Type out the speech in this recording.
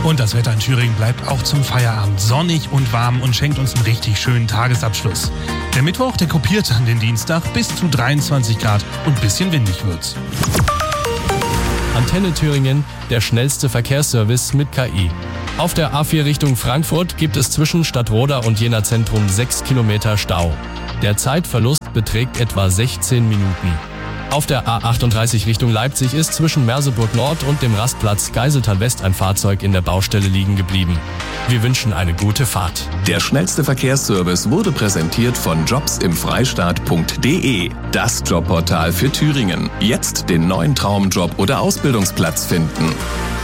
Und das Wetter in Thüringen bleibt auch zum Feierabend sonnig und warm und schenkt uns einen richtig schönen Tagesabschluss. Der Mittwoch, der kopiert an den Dienstag, bis zu 23 Grad und bisschen windig wird's. Antenne Thüringen, der schnellste Verkehrsservice mit KI. Auf der A4 Richtung Frankfurt gibt es zwischen Stadtroda und Jena Zentrum 6 Kilometer Stau. Der Zeitverlust beträgt etwa 16 Minuten. Auf der A38 Richtung Leipzig ist zwischen Merseburg Nord und dem Rastplatz Geiseltal West ein Fahrzeug in der Baustelle liegen geblieben. Wir wünschen eine gute Fahrt. Der schnellste Verkehrsservice wurde präsentiert von jobsimfreistaat.de, das Jobportal für Thüringen. Jetzt den neuen Traumjob oder Ausbildungsplatz finden.